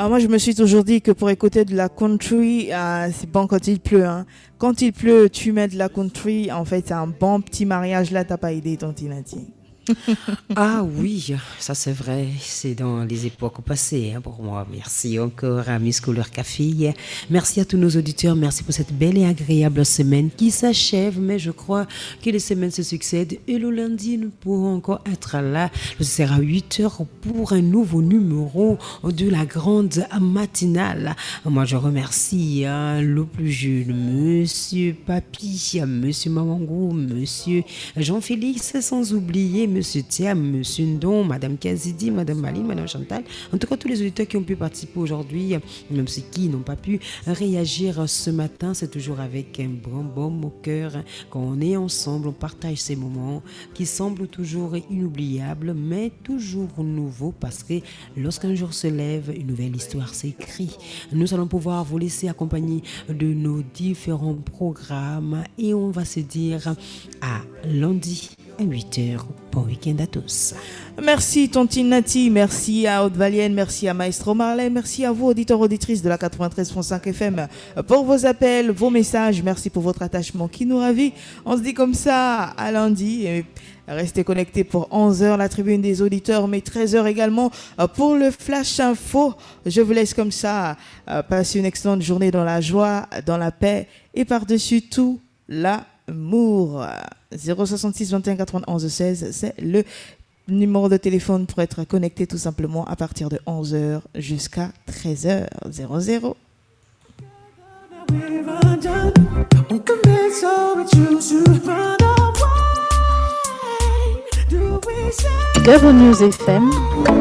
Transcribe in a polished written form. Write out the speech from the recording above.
Alors moi, je me suis toujours dit que pour écouter de la country, c'est bon quand il pleut. Hein. Quand il pleut, tu mets de la country. En fait, c'est un bon petit mariage. Là, t'as pas idée, Tontinati. Ah oui, ça c'est vrai, c'est dans les époques passées pour moi. Merci encore à Miss Couleur Café. Merci à tous nos auditeurs, merci pour cette belle et agréable semaine qui s'achève, mais je crois que les semaines se succèdent et le lundi nous pourrons encore être là. Ce sera 8 heures pour un nouveau numéro de la grande matinale. Moi je remercie le plus jeune, Monsieur Papy, Monsieur Mamangou, Monsieur Jean-Félix, sans oublier Monsieur Thiam, Monsieur Ndon, Madame Kazidi, Madame Maline, Madame Chantal. En tout cas, tous les auditeurs qui ont pu participer aujourd'hui, même ceux qui n'ont pas pu réagir ce matin, c'est toujours avec un bon baume au cœur. Quand on est ensemble, on partage ces moments qui semblent toujours inoubliables, mais toujours nouveaux parce que lorsqu'un jour se lève, une nouvelle histoire s'écrit. Nous allons pouvoir vous laisser accompagner de nos différents programmes et on va se dire à lundi à 8h. Bon week-end à tous. Merci Tontine Nati, merci à Haute Valienne, merci à Maestro Marley, merci à vous auditeurs auditrices de la 93.5 FM pour vos appels, vos messages, merci pour votre attachement qui nous ravit. On se dit comme ça à lundi et restez connectés pour 11h la tribune des auditeurs, mais 13h également pour le Flash Info. Je vous laisse comme ça, passer une excellente journée dans la joie, dans la paix et par-dessus tout l'amour. 066 21 91 16, c'est le numéro de téléphone pour être connecté tout simplement à partir de 11h jusqu'à 13h00. Gabon News FM